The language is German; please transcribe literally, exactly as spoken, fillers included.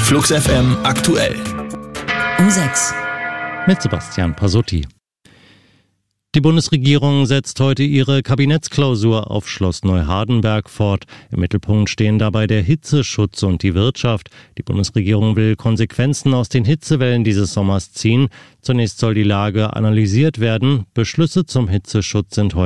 Flux F M aktuell. Um sechs. Mit Sebastian Pasotti. Die Bundesregierung setzt heute ihre Kabinettsklausur auf Schloss Neuhardenberg fort. Im Mittelpunkt stehen dabei der Hitzeschutz und die Wirtschaft. Die Bundesregierung will Konsequenzen aus den Hitzewellen dieses Sommers ziehen. Zunächst soll die Lage analysiert werden. Beschlüsse zum Hitzeschutz sind heute